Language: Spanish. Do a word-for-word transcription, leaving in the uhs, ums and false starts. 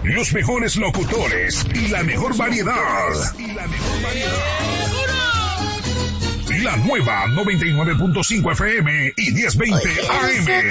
Los mejores locutores y la mejor variedad. Y la mejor variedad. La nueva noventa y nueve punto cinco F M y diez veinte A M.